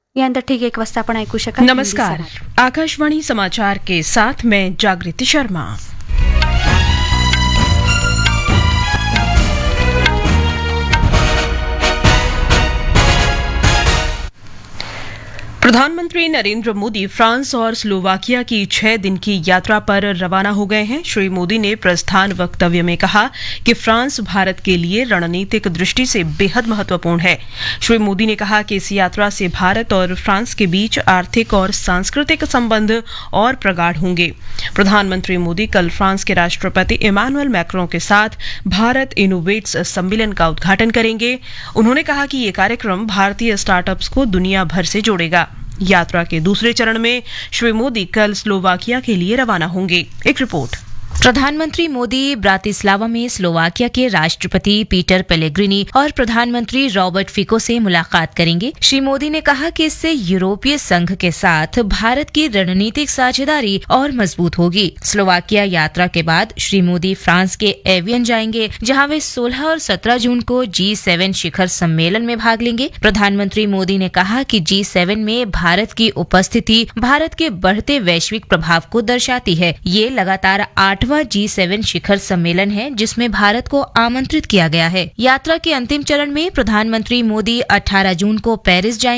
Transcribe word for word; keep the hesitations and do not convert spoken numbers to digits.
यानंतर ठीक एक वाजता आपण ऐकू शकाल. नमस्कार, आकाशवाणी समाचार के साथ मैं जागृति शर्मा. प्रधानमंत्री नरेंद्र मोदी फ्रांस और स्लोवाकिया की छह दिन की यात्रा पर रवाना हो गए हैं. श्री मोदी ने प्रस्थान वक्तव्य में कहा कि फ्रांस भारत के लिए रणनीतिक दृष्टि से बेहद महत्वपूर्ण है. श्री मोदी ने कहा कि इस यात्रा से भारत और फ्रांस के बीच आर्थिक और सांस्कृतिक संबंध और प्रगाढ़ होंगे. प्रधानमंत्री मोदी कल फ्रांस के राष्ट्रपति इमानुएल मैक्रों के साथ भारत इनोवेट्स सम्मेलन का उद्घाटन करेंगे. उन्होंने कहा कि ये कार्यक्रम भारतीय स्टार्टअप्स को दुनिया भर से जोड़ेगा. यात्रा के दूसरे चरण में श्री मोदी कल स्लोवाकिया के लिए रवाना होंगे. एक रिपोर्ट. प्रधानमंत्री मोदी ब्रातिस्लावा में स्लोवाकिया के राष्ट्रपति पीटर पेलेग्रिनी और प्रधानमंत्री रॉबर्ट फिको से मुलाकात करेंगे. श्री मोदी ने कहा कि इससे यूरोपीय संघ के साथ भारत की रणनीतिक साझेदारी और मजबूत होगी. स्लोवाकिया यात्रा के बाद श्री मोदी फ्रांस के एवियन जाएंगे, जहां वे सोलह और सत्रह जून को जी सेवन शिखर सम्मेलन में भाग लेंगे. प्रधानमंत्री मोदी ने कहा कि जी सेवन में भारत की उपस्थिति भारत के बढ़ते वैश्विक प्रभाव को दर्शाती है. ये लगातार आठवां जी सेवन शिखर सम्मेलन है जिसमें भारत को आमंत्रित किया गया है. यात्रा के अंतिम चरण में प्रधानमंत्री मोदी अठारह जून को पेरिस जाएंगे.